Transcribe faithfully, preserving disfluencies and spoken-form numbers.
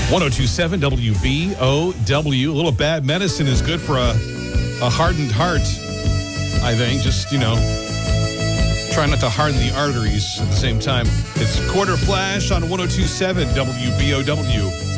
one oh two point seven W B O W. A little bad medicine is good for a, a hardened heart, I think. Just, you know, try not to harden the arteries at the same time. It's Quarter Flash on one oh two point seven W B O W.